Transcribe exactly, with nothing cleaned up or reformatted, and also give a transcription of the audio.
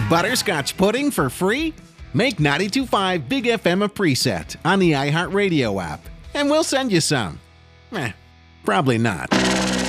Butterscotch pudding for free? Make ninety-two point five Big F M a preset on the iHeartRadio app, and we'll send you some. Eh, probably not.